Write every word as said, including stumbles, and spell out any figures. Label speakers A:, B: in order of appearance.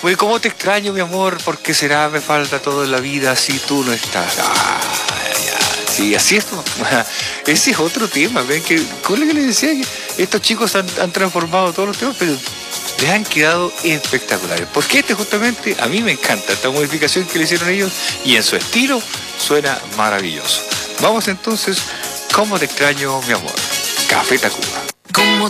A: Pues cómo te extraño, mi amor, porque será me falta todo en la vida si tú no estás. Ah, ya. Sí, así es. Ese es otro tema, ¿ven? Que, ¿cómo es lo que les decía? Que estos chicos han, han transformado todos los temas, pero les han quedado espectaculares. Porque este justamente, a mí me encanta esta modificación que le hicieron ellos y en su estilo suena maravilloso. Vamos entonces, ¿cómo te extraño, mi amor? Café Tacuba.
B: ¿Cómo